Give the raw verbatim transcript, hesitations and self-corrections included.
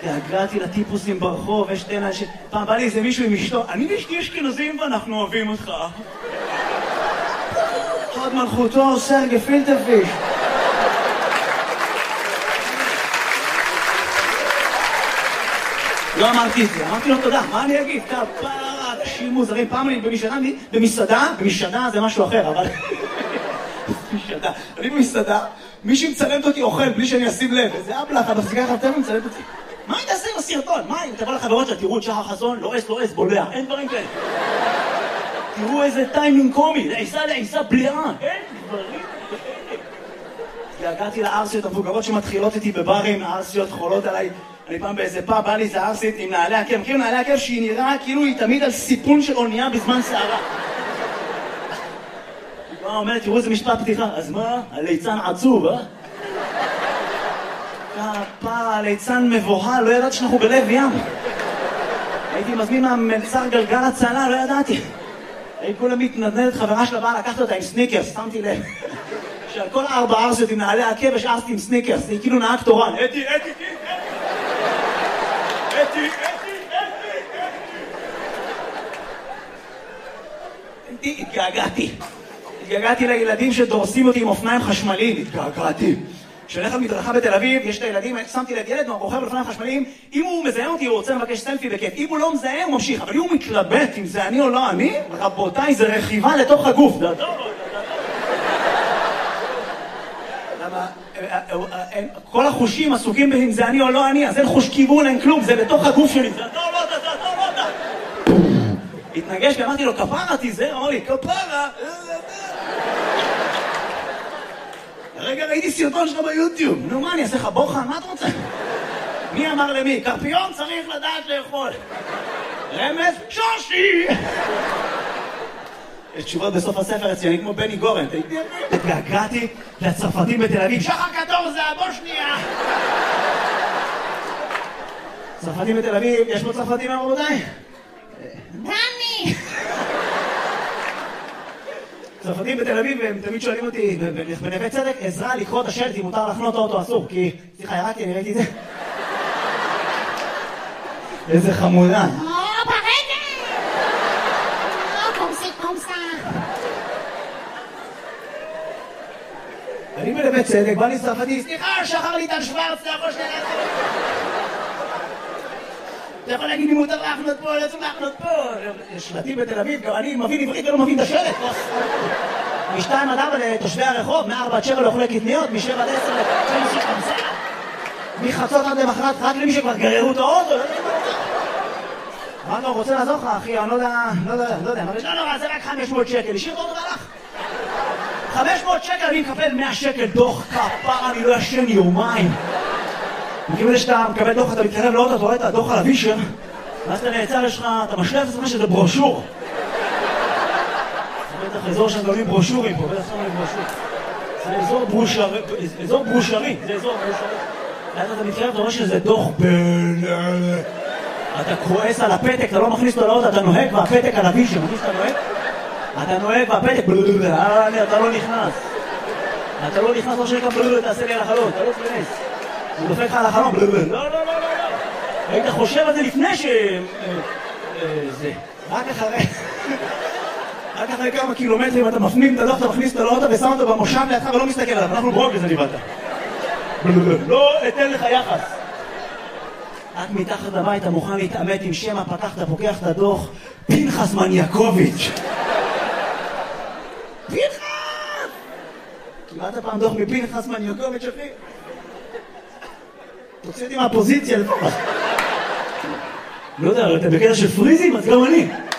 התגעגעתי לטיפוסים ברחוב, יש שתי אנשים... פעם בא לי איזה מישהו עם אשתו, אני ואשתי אשכנזים ואנחנו אוהבים אותך. עוד מלכותו, סר גפילטה פיש. לא אמרתי את זה, אמרתי לו תודה, מה אני אגיד? כפרה, אנשים מוזרים, פעם אני במסעדה, במסעדה, במסעדה זה משהו אחר, אבל... במסעדה, אני במסעדה, מישהי מצלמת אותי אוכל בלי שאני אשים לב, איזה אבלח, את מפסיקה לך טבע מצלמת אותי. מה היא תעשה עם הסרטון? מה היא? תבוא לחברות שלה, תראו את שחר חסון, לא אס, לא אס, בולע, אין דברים כאלה. תראו איזה טיימינג קומי, לעיסה לעיסה בליעה, אין דברים כאלה. הגעתי לארסיות המבוגרות שמתחילות איתי בברים, הארסיות חולות עליי. אני פעם באיזה פאב, בא לי איזה ארסית עם נעלי עקב, מכירים נעלי עקב שהיא נראה כאילו היא תמיד על סיפון של אונייה בזמן שערה. היא אומרת, תראו איזה משפט פתיחה, אז מה? הליצן עצוב, אה? כפרה, הליצן מבוהל, לא ידעתי שאנחנו בלב ים. הייתי מזמין מהמלצר גלגל הצלה, לא ידעתי. הייתי כולה מתנדנדת, חברה שלה באה לקחת אותה עם סניקרס, שמתי לב. שעל כל ארבע ארסיות עם נעלי עקב יש ארסית עם סניקרס, היא כאילו נהג תורן. אתי, אתי, אתי, אתי, אתי, אתי, התגעגעתי. התגעגעתי לילדים שדורסים אותי עם אופניים חשמליים, התגעגעתי. כשהולך על מדרכה בתל אביב, יש את הילדים, שמתי ליד ילד, רוכב על אופניים חשמליים, אם הוא מזהה אותי, הוא רוצה לבקש סלפי בכיף. אם הוא לא מזהה, הוא ממשיך. אבל אם הוא מתלבט אם זה אני או לא אני, רבותיי, זה רכיבה לתוך הגוף. כל החושים עסוקים באם זה אני או לא אני, אז אין חוש כיוון, אין כלום, זה לתוך הגוף שלי. זה אתה או לא אתה, זה אתה או לא אתה. התנגש ואמרתי לו, כפרה תיזהר, אמר לי, כפרה. רגע ראיתי סרטון שלך ביוטיוב. נו מה, אני אעשה לך בוחן? מה אתה רוצה? מי אמר למי? קרפיון צריך לדעת לאכול. רמז? שושי! יש תשובות בסוף הספר אצלי, אני כמו בני גורן. התגעגעתי לצרפתים בתל אביב. שחר קטור זה הבושניה! צרפתים בתל אביב, יש פה צרפתים רבותיי? דני! צרפתים בתל אביב, הם תמיד שואלים אותי בנווה צדק, עזרה לקרוא את השלט אם מותר לחנות האוטו אסור, כי... סליחה, ירדתי, אני ראיתי את זה. איזה חמודה. אני בנווה צדק, בא לי צרפתי, סליחה, שחר ליטל שוורץ, אתה יכול שנייה לעשות. אתה יכול להגיד לי מותר לחנות פה, לא צריך לחנות פה. יש שלטים בתל אביב, גם אני מבין עברית ולא מבין את השלט. משתיים עד ארבע לתושבי הרחוב, מארבע עד שבע לאוכלי קטניות, משבע עד עשר לתושבי חמסה. מחצות עד למחרת, רק למי שכבר גררו את האוטו. מה לא, רוצה לעזור לך, אחי? אני לא יודע, לא יודע, לא יודע. לא נורא, זה רק חמש מאות שקל. השאיר את האוטו והלך. חמש מאות שקל, אני מקבל מאה שקל דוח כפרה, אני לא ישן יומיים. מכיוון שאתה מקבל דוח, אתה מתקרב לאוטו, אתה רואה את הדוח על הווישר, ואז אתה נעצר, יש לך, אתה משלב את זה שזה ברושור. זה בטח אזור שם גולים ברושורים פה, בטח שם ברושור. זה אזור ברושרי, אזור ברושרי, זה אזור ברושרי. ואז אתה מתקרב, אתה רואה שזה דוח בין... אתה כועס על הפתק, אתה לא מכניס אותו לאוטו, אתה נוהג והפתק על הווישר, מכניס אתה נוהג? אתה נוהג והפתק, אתה לא נכנס. אתה לא נכנס, לא שנקרא, תעשה לי על החלון, אתה לא תכנס. הוא דופק לך על החלום, לא, לא, לא, לא, לא. היית חושב על זה לפני ש... זה. רק אחרי... רק אחרי כמה קילומטרים אתה מפנים את הדוח, אתה מכניס את הלאוטו ושם אותו במושב לידך ולא מסתכל עליו. אנחנו ברוק לזה נבאת. לא אתן לך יחס. רק מתחת לבית אתה מוכן להתאמת עם שמה, פתחת, פוקח את הדוח, פנחס מניאקוביץ'. פנחס! קיבלת פעם דוח מפנחס מניאקוביץ', אחי? תוציא אותי מהפוזיציה לפחות. לא יודע, אתה בקטע של פריזים, אז גם אני.